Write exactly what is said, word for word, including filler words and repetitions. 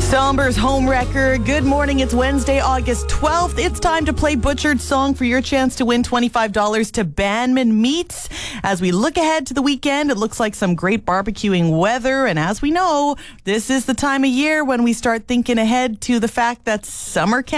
Somber's home wrecker. Good morning. It's Wednesday, August twelfth. It's time to play Butchered Song for your chance to win twenty-five dollars to Banman Meats. As we look ahead to the weekend, it looks like some great barbecuing weather. And as we know, this is the time of year when we start thinking ahead to the fact that summer can